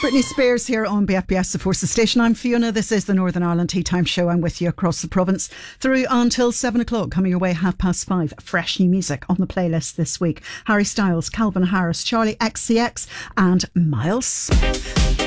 Britney Spears here on BFBS, the Forces Station. I'm Fiona. This is the Northern Ireland Tea Time Show. I'm with you across the province through until 7 o'clock. Coming your way 5:30. Fresh new music on the playlist this week. Harry Styles, Calvin Harris, Charlie XCX and Miles.